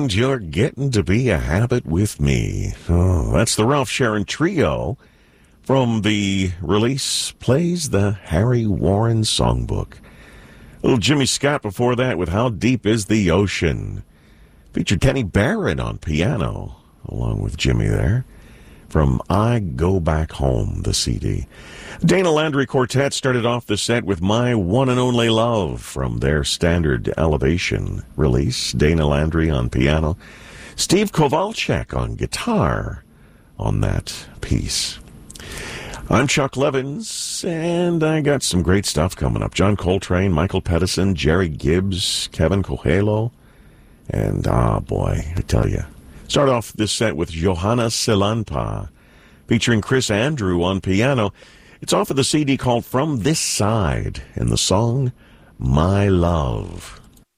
and you're getting to be a habit with me. Oh, that's the Ralph Sharon Trio from the release Plays the Harry Warren Songbook. Little Jimmy Scott before that with How Deep Is the Ocean. Featured Kenny Barrett on piano, along with Jimmy there, from I Go Back Home, the CD. Dana Landry Quartet started off the set with My One and Only Love from their standard Elevation release. Dana Landry on piano. Steve Kowalczyk on guitar on that piece. I'm Chuck Levins, and I got some great stuff coming up. John Coltrane, Michael Pedersen, Jerry Gibbs, Kevin Coelho, and boy, I tell you. Start off this set with Johanna Silanpa, featuring Chris Andrew on piano. It's off of the CD called From This Side, and the song, My Love.